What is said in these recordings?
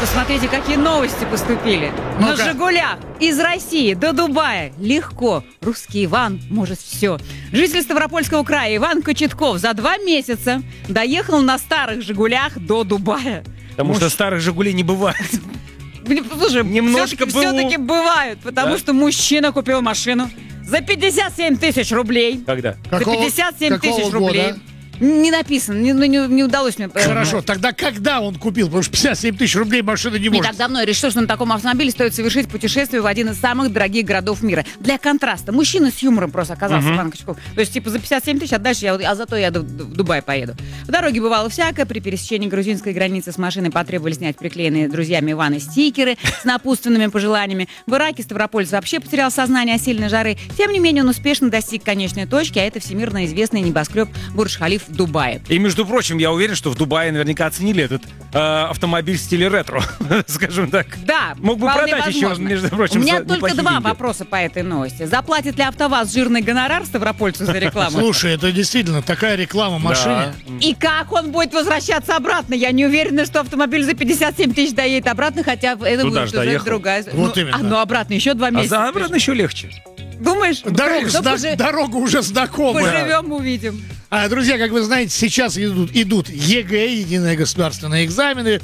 посмотрите, какие новости поступили. На «Жигулях» из России до Дубая легко. Русский Иван может все. Житель Ставропольского края Иван Кочетков за 2 месяца доехал на старых «Жигулях» до Дубая. Потому что старых «Жигулей» не бывает. Слушай, немножко все-таки бывают, потому что мужчина купил машину за 57 тысяч рублей. Когда? За 57 тысяч рублей. Не написано, не удалось мне. Хорошо, тогда когда он купил? Потому что 57 тысяч рублей машина не может. Не так давно я решил, что на таком автомобиле стоит совершить путешествие в один из самых дорогих городов мира. Для контраста. Мужчина с юмором просто оказался, Иван Кочетков. То есть, типа, за 57 тысяч, а дальше зато я в Дубай поеду. В дороге бывало всякое. При пересечении грузинской границы с машиной потребовали снять приклеенные друзьями Ивана стикеры с напутственными пожеланиями. В Ираке ставропольец вообще потерял сознание от сильной жары. Тем не менее, он успешно достиг конечной точки, а это всемирно известный небоскреб Бурдж-Халиф в Дубае. И, между прочим, я уверен, что в Дубае наверняка оценили этот автомобиль в стиле ретро, скажем так. Да, мог бы продать еще, между прочим, у меня только 2 вопроса по этой новости. Заплатит ли АвтоВАЗ жирный гонорар ставропольцу за рекламу? Слушай, это действительно такая реклама машине. И как он будет возвращаться обратно? Я не уверена, что автомобиль за 57 тысяч доедет обратно, хотя это будет уже другая. Вот именно. Ну, обратно еще 2 месяца. А за обратно еще легче. Думаешь? Дорога уже знакомая. Поживем, увидим. Друзья, как вы знаете, сейчас идут ЕГЭ, единые государственные экзамены.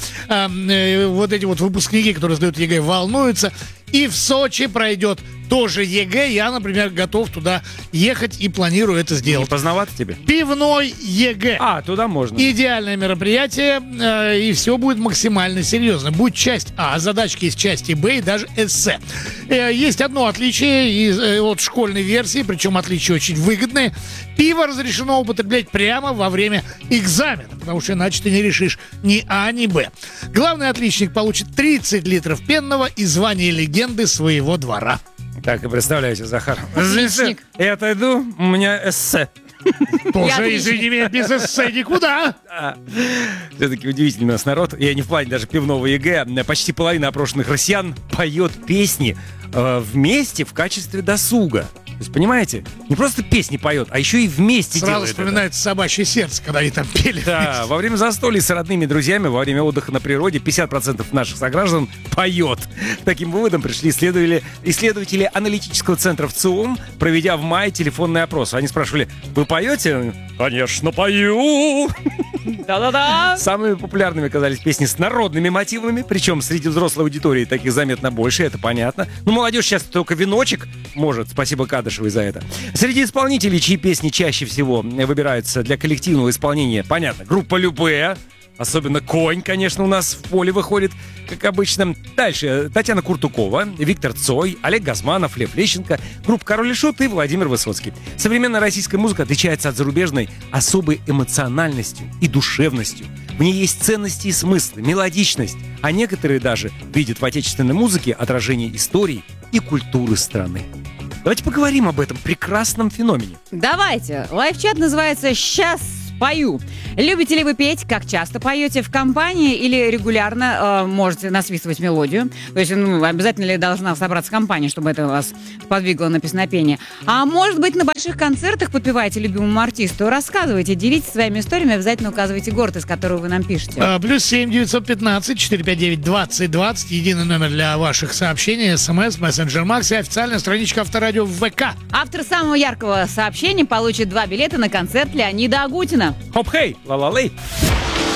Вот эти вот выпускники, которые сдают ЕГЭ, волнуются. И в Сочи пройдет тоже ЕГЭ. Я, например, готов туда ехать и планирую это сделать. Не поздновато тебе? Пивной ЕГЭ. Туда можно. Идеальное мероприятие, и все будет максимально серьезно. Будет часть А, задачки из части Б и даже эссе. Есть одно отличие от школьной версии, причем отличие очень выгодное. Пиво разрешено употреблять прямо во время экзамена, потому что иначе ты не решишь ни А, ни Б. Главный отличник получит 30 литров пенного и звание легенды своего двора. Так, и представляете, Захар. Отличник. Я отойду, у меня эссе. Тоже, извини меня, без эссе никуда. Все-таки удивительный у нас народ. Я не в плане даже пивного ЕГЭ. Почти половина опрошенных россиян поет песни вместе в качестве досуга. То есть, понимаете, не просто песни поет, а еще и вместе сразу делает. вспоминается «Собачье сердце», когда они там пели. Да, вместе. во время застолья с родными друзьями, во время отдыха на природе 50% наших сограждан поет. К таким выводам пришли исследователи аналитического центра ВЦИОМ, проведя в мае телефонный опрос. Они спрашивали: вы поете? Конечно, пою! Да-да-да! Самыми популярными оказались песни с народными мотивами, причем среди взрослой аудитории таких заметно больше, это понятно. Но молодежь сейчас только веночек может, спасибо Кадышевой за это. Среди исполнителей, чьи песни чаще всего выбираются для коллективного исполнения, понятно, группа «Любэ», особенно «Конь», конечно, у нас в поле выходит, как обычно. Дальше Татьяна Куртукова, Виктор Цой, Олег Газманов, Лев Лещенко, группа «Король и Шут» и Владимир Высоцкий. Современная российская музыка отличается от зарубежной особой эмоциональностью и душевностью. В ней есть ценности и смыслы, мелодичность, а некоторые даже видят в отечественной музыке отражение истории и культуры страны. Давайте поговорим об этом прекрасном феномене. Давайте. Лайв-чат называется «Сейчас пою». Любите ли вы петь? Как часто поете? В компании или регулярно можете насвистывать мелодию? То есть обязательно ли должна собраться компания, чтобы это вас подвигло на песнопение? А может быть, на больших концертах подпеваете любимому артисту? Рассказывайте, делитесь своими историями, обязательно указывайте город, из которого вы нам пишете. +7 915 459 2020. Единый номер для ваших сообщений, СМС, мессенджер Макс и официальная страничка Авторадио в ВК. Автор самого яркого сообщения получит 2 билета на концерт Леонида Агутина. Хоп-хей, ла-ла-лей.